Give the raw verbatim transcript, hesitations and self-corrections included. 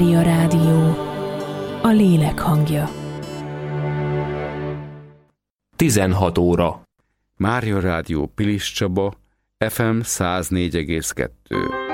Mária Rádió, a lélek hangja. tizenhat óra. Mária Rádió Pilis Csaba, ef em száz négy egész kettő.